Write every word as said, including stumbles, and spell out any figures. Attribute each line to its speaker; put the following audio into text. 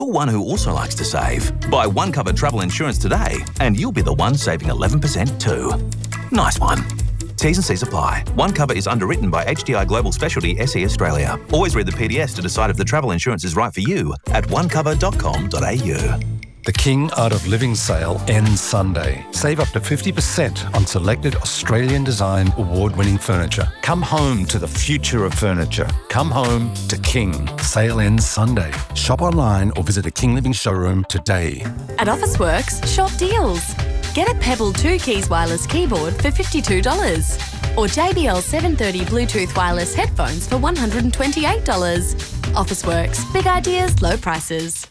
Speaker 1: or one who also likes to save. Buy One Cover travel insurance today and you'll be the one saving eleven percent too. Nice one. T's and C's apply. One Cover is underwritten by H D I Global Specialty S E Australia. Always read the P D S to decide if the travel insurance is right for you at one cover dot com dot a u.
Speaker 2: The King Art of Living sale ends Sunday. Save up to fifty percent on selected Australian design award-winning furniture. Come home to the future of furniture. Come home to King. Sale ends Sunday. Shop online or visit a King Living showroom today.
Speaker 3: At Officeworks, shop deals. Get a Pebble two Keys wireless keyboard for fifty-two dollars or J B L seven thirty Bluetooth wireless headphones for one hundred twenty-eight dollars. Officeworks, big ideas, low prices.